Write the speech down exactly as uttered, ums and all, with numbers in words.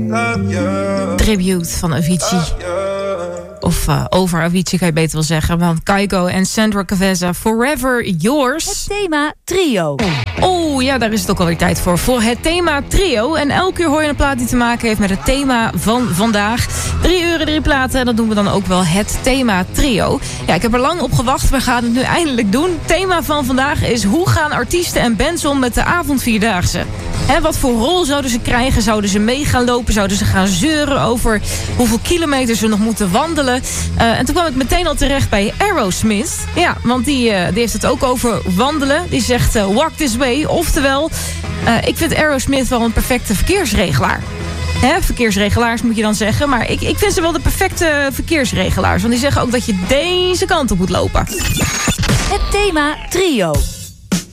Tribute van Avicii. Of uh, over Avicii kan je beter wel zeggen. Want Kygo en Sandra Cavazza, Forever Yours. Het thema trio. Oh ja, daar is het ook alweer tijd voor. Voor het thema trio. En elke keer hoor je een plaat die te maken heeft met het thema van vandaag. Drie uren, drie platen. En dat doen we dan ook wel het thema trio. Ja, ik heb er lang op gewacht. We gaan het nu eindelijk doen. Het thema van vandaag is: hoe gaan artiesten en bands om met de avondvierdaagse? Hè, wat voor rol zouden ze krijgen? Zouden ze mee gaan lopen? Zouden ze gaan zeuren over hoeveel kilometer ze nog moeten wandelen? Uh, en toen kwam ik meteen al terecht bij Aerosmith. Ja, want die, uh, die heeft het ook over wandelen. Die zegt uh, walk this way. Oftewel, uh, ik vind Aerosmith wel een perfecte verkeersregelaar. Hè, verkeersregelaars moet je dan zeggen. Maar ik, ik vind ze wel de perfecte verkeersregelaars. Want die zeggen ook dat je deze kant op moet lopen. Het thema trio.